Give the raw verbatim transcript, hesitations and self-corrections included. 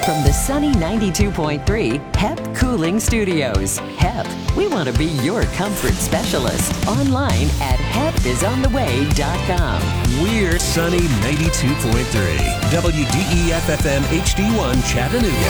from the sunny ninety-two point three H E P Cooling Studios. H E P, we want to be your comfort specialist. Online at H E P is on the way dot com. We're sunny ninety-two point three W D E F F M H D one Chattanooga.